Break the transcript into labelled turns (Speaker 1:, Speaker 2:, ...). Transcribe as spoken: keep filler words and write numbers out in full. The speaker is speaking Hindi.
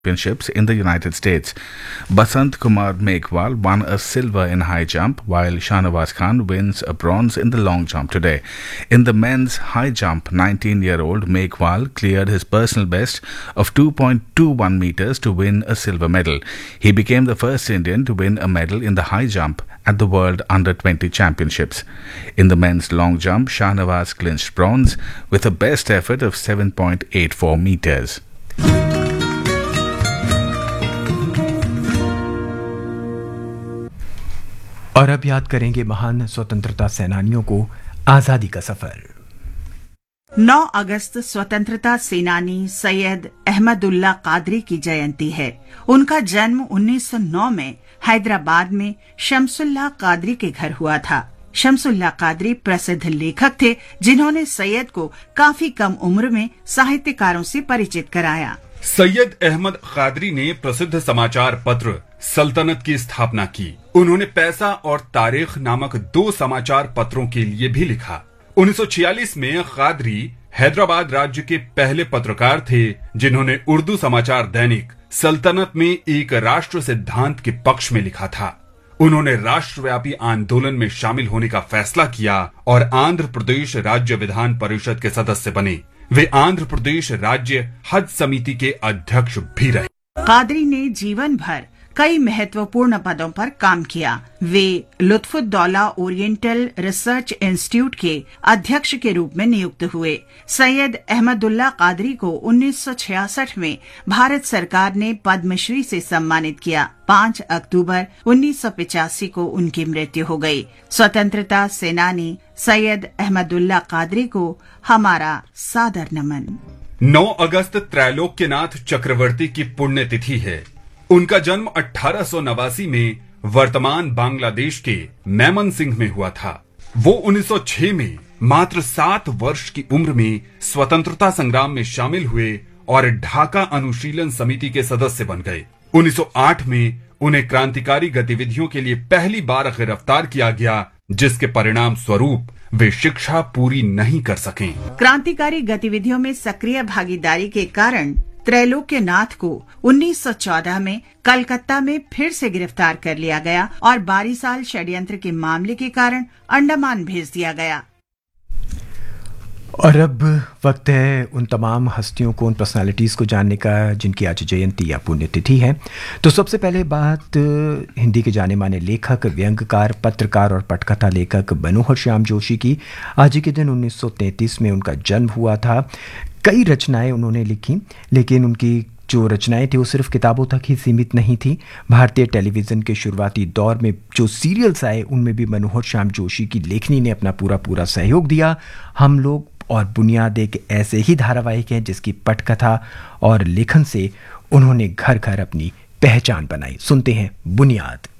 Speaker 1: Championships in the United States. Basant Kumar Meghwal won a silver in high jump, while Shahnawaz Khan wins a bronze in the long jump today. In the men's high jump, nineteen-year-old Meghwal cleared his personal best of two point two one meters to win a silver medal. He became the first Indian to win a medal in the high jump at the World Under twenty Championships. In the men's long jump, Shahnawaz clinched bronze with a best effort of seven point eight four meters.
Speaker 2: और अब याद करेंगे महान स्वतंत्रता सेनानियों को, आजादी का सफर।
Speaker 3: नौ अगस्त स्वतंत्रता सेनानी सैयद अहमदुल्ला कादरी की जयंती है। उनका जन्म उन्नीस सौ नौ में हैदराबाद में शमसुल्लाह कादरी के घर हुआ था। शमसुल्लाह कादरी प्रसिद्ध लेखक थे, जिन्होंने सैयद को काफी कम उम्र में साहित्यकारों से परिचित कराया।
Speaker 4: सैयद अहमद कादरी ने प्रसिद्ध समाचार पत्र सल्तनत की स्थापना की। उन्होंने पैसा और तारीख नामक दो समाचार पत्रों के लिए भी लिखा। उन्नीस सौ छियालीस में कादरी हैदराबाद राज्य के पहले पत्रकार थे, जिन्होंने उर्दू समाचार दैनिक सल्तनत में एक राष्ट्र सिद्धांत के पक्ष में लिखा था। उन्होंने राष्ट्रव्यापी आंदोलन में शामिल होने का फैसला किया और आंध्र प्रदेश राज्य विधान परिषद के सदस्य बने। वे आंध्र प्रदेश राज्य हज समिति के अध्यक्ष भी रहे।
Speaker 3: कादरी ने जीवन भर कई महत्वपूर्ण पदों पर काम किया। वे लुत्फुद्दौला ओरिएंटल रिसर्च इंस्टीट्यूट के अध्यक्ष के रूप में नियुक्त हुए। सैयद अहमदुल्ला कादरी को उन्नीस सौ छियासठ में भारत सरकार ने पद्मश्री से सम्मानित किया। पाँच अक्टूबर उन्नीस सौ पचासी को उनकी मृत्यु हो गई। स्वतंत्रता सेनानी सैयद अहमदुल्ला कादरी को हमारा सादर नमन।
Speaker 4: नौ अगस्त त्रैलोक्यनाथ चक्रवर्ती की पुण्यतिथि है। उनका जन्म अठारह सौ नवासी में वर्तमान बांग्लादेश के मैमन सिंह में हुआ था। वो उन्नीस सौ छह में मात्र सात वर्ष की उम्र में स्वतंत्रता संग्राम में शामिल हुए और ढाका अनुशीलन समिति के सदस्य बन गए। उन्नीस सौ आठ में उन्हें क्रांतिकारी गतिविधियों के लिए पहली बार गिरफ्तार किया गया, जिसके परिणाम स्वरूप वे शिक्षा पूरी नहीं कर सके।
Speaker 3: क्रांतिकारी गतिविधियों में सक्रिय भागीदारी के कारण त्रैलोक्यनाथ को उन्नीस सौ चौदह में कलकत्ता में फिर से गिरफ्तार कर लिया गया और बारह साल षड्यंत्र के मामले के कारण अंडमान भेज दिया गया।
Speaker 2: और अब वक्त है उन तमाम हस्तियों को, उन पर्सनालिटीज़ को जानने का जिनकी आज जयंती या पुण्यतिथि है। तो सबसे पहले बात हिंदी के जाने माने लेखक, व्यंग्यकार, पत्रकार और पटकथा लेखक मनोहर श्याम जोशी की। आज ही के दिन उन्नीस सौ तैंतीस में उनका जन्म हुआ था। कई रचनाएं उन्होंने लिखी, लेकिन उनकी जो रचनाएं थी वो सिर्फ किताबों तक ही सीमित नहीं थी। भारतीय टेलीविज़न के शुरुआती दौर में जो सीरियल्स आए, उनमें भी मनोहर श्याम जोशी की लेखनी ने अपना पूरा पूरा सहयोग दिया। हम लोग और बुनियाद एक ऐसे ही धारावाहिक हैं जिसकी पटकथा और लेखन से उन्होंने घर घर अपनी पहचान बनाई। सुनते हैं बुनियाद।